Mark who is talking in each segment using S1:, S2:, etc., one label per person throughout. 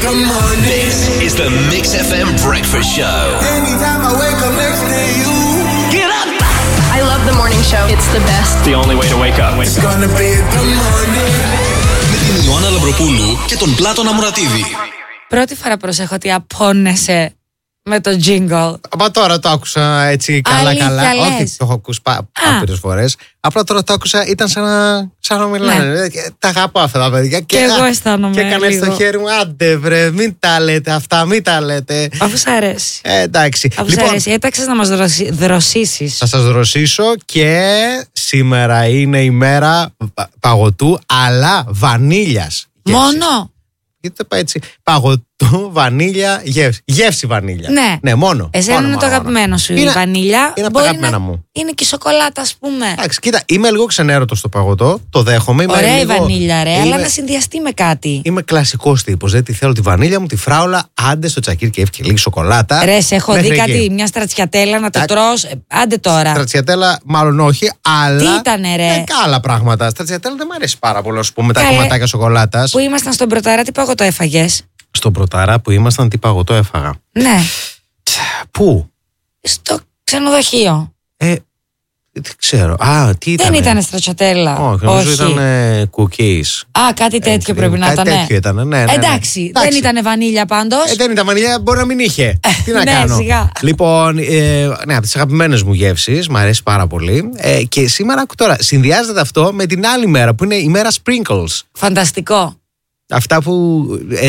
S1: good morning.
S2: This is the Mix FM Breakfast Show.
S1: Anytime I wake up next to you.
S2: Get up!
S3: I love the morning show. It's the best.
S4: The only way to wake up.
S1: It's gonna be a good morning.
S2: Με την Ιωάννα Λαμπροπούλου και τον Πλάτωνα Μουρατίδη.
S5: Πρώτη φορά προσέχω ότι απώνεσαι με το jingle.
S6: Μα τώρα το άκουσα έτσι καλά-καλά. Όχι, το έχω ακούσει άπειρες φορές. Απλά τώρα το άκουσα, ήταν σαν να μιλάνε. Ναι. Τα αγαπώ αυτά τα παιδιά.
S5: Και εγώ αισθάνομαι.
S6: Και έκανε στο χέρι μου, άντε βρε, μην τα λέτε αυτά, μην τα λέτε.
S5: Αφού σ' αρέσει.
S6: Εντάξει.
S5: Αφού σ' αρέσει, έταξες να μας δροσίσεις.
S6: Θα σας δροσίσω και σήμερα είναι η μέρα παγωτού, αλλά βανίλιας.
S5: Μόνο.
S6: Γιατί το πάει έτσι. Παγωτού, βανίλια, γεύση. Γεύση βανίλια.
S5: Ναι,
S6: μόνο.
S5: Εσένα είναι το αγαπημένο σου.
S6: Είναι,
S5: η βανίλια.
S6: Είναι από τα αγαπημένα μου.
S5: Είναι και η σοκολάτα, ας πούμε.
S6: Εντάξει, κοίτα, είμαι λίγο ξενέρωτος στο παγωτό. Το δέχομαι.
S5: Ωραία η βανίλια, ρε, αλλά να συνδυαστεί με κάτι.
S6: Είμαι κλασικός τύπος. Δηλαδή θέλω τη βανίλια μου, τη φράουλα, άντε στο τσακίρ και έφυγε λίγη σοκολάτα.
S5: Ρε, σε έχω δει κάτι, μια στρατσιατέλα να το τρως. Άντε τώρα.
S6: Στρατσιατέλα, μάλλον όχι, αλλά.
S5: Τι ήτανε, ρε.
S6: Άλλα πράγματα. Στρατσιατέλα δεν μου αρέσει πάρα πολύ, α πούμε, τα κομματάκια σοκολάτας.
S5: Που ήμασταν στον Πρωταρά, τι παγωτό έφαγες?
S6: Στον Πρωταρά που ήμασταν, τι παγωτό έφαγα?
S5: Ναι.
S6: Πού?
S5: Στο ξενοδοχείο.
S6: Δεν ξέρω. Τι ήταν?
S5: Δεν ήταν στρατσιατέλα.
S6: Όχι, νομίζω ήταν cookies.
S5: Κάτι τέτοιο πρέπει να ήταν.
S6: Κάτι τέτοιο ήταν, ναι.
S5: Εντάξει, δεν ήταν βανίλια πάντως.
S6: Δεν ήταν βανίλια, μπορεί να μην είχε. Τι να κάνω.
S5: Σιγά.
S6: Λοιπόν, ναι, από τις αγαπημένες μου γεύσεις, μου αρέσει πάρα πολύ. Και σήμερα, τώρα, συνδυάζεται αυτό με την άλλη μέρα που είναι η μέρα sprinkles.
S5: Φανταστικό.
S6: Αυτά που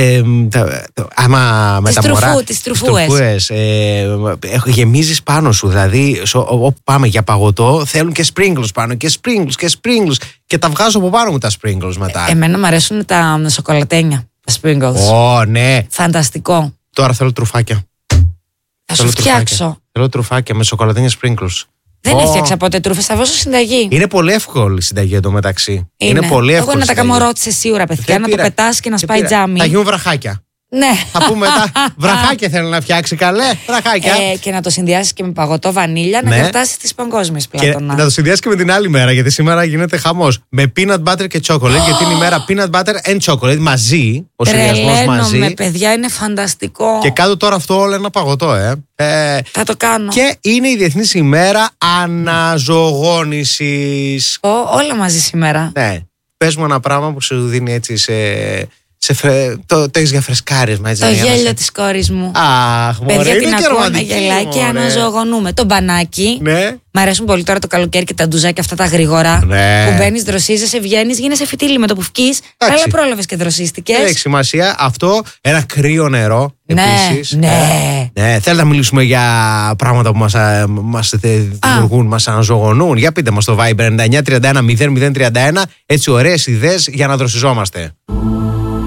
S6: άμα με τα μωρά,
S5: τις τρουφούες,
S6: γεμίζεις πάνω σου. Δηλαδή όπου πάμε για παγωτό θέλουν και sprinkles πάνω και sprinkles και τα βγάζω από πάνω μου τα sprinkles μετά.
S5: Εμένα μου αρέσουν τα σοκολατένια, τα sprinkles.
S6: Ναι.
S5: Φανταστικό.
S6: Τώρα θέλω τρουφάκια.
S5: Θα σου φτιάξω.
S6: Θέλω τρουφάκια με σοκολατένια sprinkles.
S5: Δεν έφτιαξα ποτέ τρούφες, θα δώσω συνταγή.
S6: Είναι πολύ εύκολη η συνταγή εντωμεταξύ. Είναι πολύ εύκολη.
S5: Εγώ να τα καμορώτησε σίγουρα, παιδιά, να το πετάς και να σπάει τζάμι.
S6: Θα γίνουν βραχάκια.
S5: Ναι.
S6: Θα πούμε μετά. Βραχάκια θέλω να φτιάξει, καλέ. Βραχάκια.
S5: Και να το συνδυάσεις και με παγωτό βανίλια, να γιορτάσεις τις παγκόσμιες Πλάτωνα.
S6: Και να το συνδυάσεις και με την άλλη μέρα, γιατί σήμερα γίνεται χαμός. Με peanut butter και chocolate, γιατί είναι η μέρα peanut butter and chocolate μαζί. Ο συνδυασμός μαζί.
S5: Με παιδιά, είναι φανταστικό.
S6: Και κάτω τώρα αυτό όλο ένα παγωτό,
S5: Θα το κάνω.
S6: Και είναι η Διεθνής ημέρα αναζωογόνησης.
S5: Όλα μαζί σήμερα.
S6: Ναι. Πες μου ένα πράγμα που σου δίνει έτσι το έχεις για φρεσκάρισμα, έτσι.
S5: Το γέλιο της κόρης μου.
S6: Αχ, μωρέ,
S5: παιδιά, την ακούω να γελάει και
S6: μωρέ.
S5: αναζωογονούμε. Το μπανάκι.
S6: Ναι.
S5: Μ' αρέσουν πολύ τώρα το καλοκαίρι και τα ντουζάκια αυτά τα γρήγορα.
S6: Ναι.
S5: Που μπαίνεις, δροσίζεσαι, βγαίνεις, γίνεσαι φυτίλι με το που φκείς. Αλλά πρόλαβες και δροσίστηκες.
S6: Δεν έχει σημασία. Αυτό, ένα κρύο νερό.
S5: Ναι,
S6: επίσης.
S5: ναι.
S6: Θέλω να μιλήσουμε για πράγματα που μας δημιουργούν, μας αναζωογονούν. Για πείτε μας στο Viber 9931 0031, έτσι ωραίες ιδέες για να δροσιζόμαστε.